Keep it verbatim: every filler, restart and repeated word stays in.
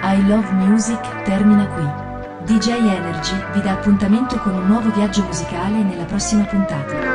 I Love Music termina qui. D J Energy vi dà appuntamento con un nuovo viaggio musicale nella prossima puntata.